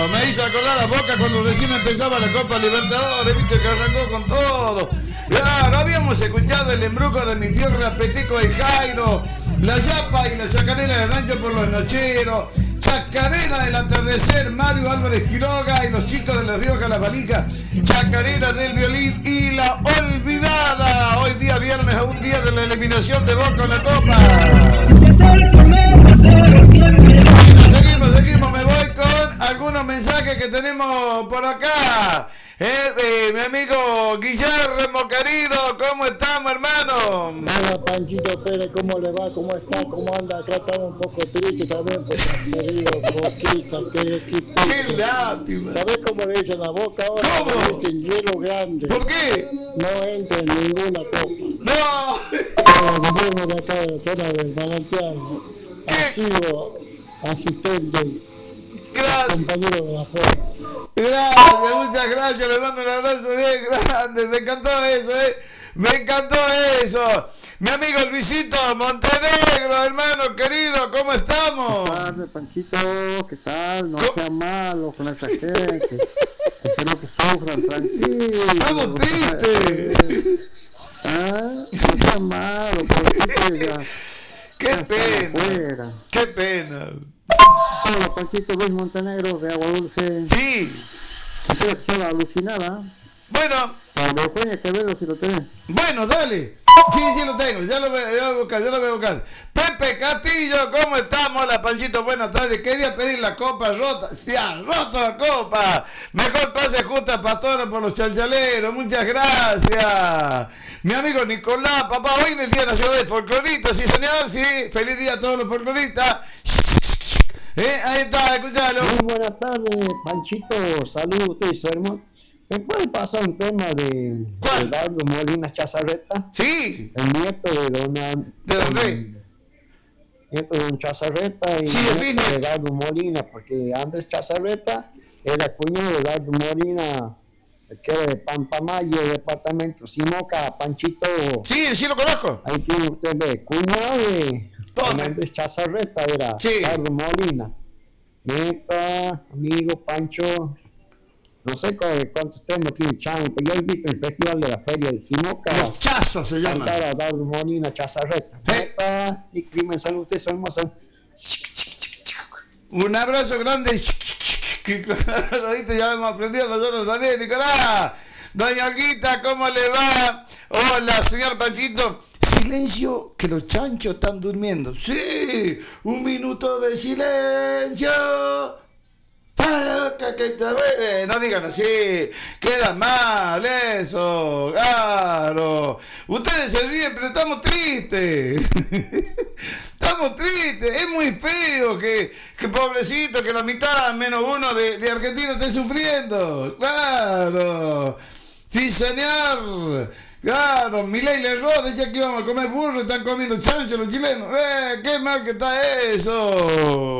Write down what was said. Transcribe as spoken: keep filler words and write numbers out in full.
Me hizo acordar a Boca cuando recién empezaba la Copa Libertadores, viste que arrancó con todo. Claro, habíamos escuchado el embrujo de mi tierra, Peteco de Jairo, la yapa y la chacarera del rancho por los nocheros, chacarera del atardecer, Mario Álvarez Quiroga y los chicos de la Rioja, la valija, chacarera del violín y la olvidada. Hoy día viernes, a un día de la eliminación de Boca en la Copa. Seguimos, seguimos, me voy con algunos mensajes que tenemos por acá. Eh, eh, mi amigo Guillermo querido, ¿cómo estamos, hermano? Hola, Panchito Pérez, ¿cómo le va? ¿Cómo está? ¿Cómo anda? Acá estamos un poco tristes también porque han perdido Boquita, qué equipo. ¡Qué lástima! ¿Sabés cómo le dicen a Boca ahora? ¿Cómo? Le dicen hielo grande. ¿Por qué? No entra en ninguna copa. ¡No! Nos vemos de acá de la zona del Manantial. Ha sido asistente, Gracias. compañero de la forma. Gracias, muchas gracias, le mando un abrazo bien grande, me encantó eso, eh, me encantó eso. Mi amigo Luisito Montenegro, hermano querido, ¿cómo estamos? Buenas tardes, Panchito, ¿qué tal? No sean malos con esa gente, espero que sufran, tranquilos. Estamos tristes. ¿Ah? No sean malos, Panchito, ya. Qué ya pena, afuera. qué pena. Hola, Panchito, Luis Montenegro de Agua Dulce. Sí. Quisiera escuchar la alucinada. Bueno. Para Eugenio Quevedo, si lo tenés. Bueno, dale. Sí, sí lo tengo, ya lo voy, ya lo voy a buscar, ya lo voy a buscar. Pepe Castillo, ¿cómo estamos? Hola, Panchito, buenas tardes. Quería pedir la copa rota. Se ha roto la copa. Mejor pase justa Pastora por los chalchaleros. Muchas gracias. Mi amigo Nicolás, papá, hoy en el Día Nacional del Folclorista, sí señor, sí. Feliz día a todos los folcloristas. ¿Eh? Ahí está, escuchalo. Muy buenas tardes, Panchito. Saludos a usted y su hermano. ¿Me puede pasar un tema de Eduardo Molina Chazarreta? Sí. El nieto de don... ¿De dónde? Nieto de don Chazarreta y sí, nieto de Eduardo Molina, porque Andrés Chazarreta era cuñado de Eduardo Molina, que era de Pampamayo, departamento Simoca, Panchito. Sí, sí lo conozco. Ahí tiene usted, ve, cuñado de don Andrés Chazarreta, era sí. Eduardo Molina. Neta, amigo Pancho... No sé cuántos temas tiene Chamo, pero yo he visto el festival de la feria de Simoca. Los Chazos se llama. Cantaba Eduardo Molina, Chazarreta. Neta, y crimen, salud, ustedes son hermosos. Un abrazo grande. Ya hemos aprendido nosotros también, Nicolás. Doña Olguita, ¿cómo le va? Hola, señor Panchito. Silencio, que los chanchos están durmiendo. Sí, un minuto de silencio. No digan así, queda mal eso, claro. Ustedes se ríen, pero estamos tristes. Estamos tristes, es muy feo que, que pobrecito, que la mitad menos uno de, de Argentina esté sufriendo. Claro, sí señor. Claro, Milei le erró, decía que íbamos a comer burro, están comiendo chancho los chilenos. Eh, qué mal que está eso.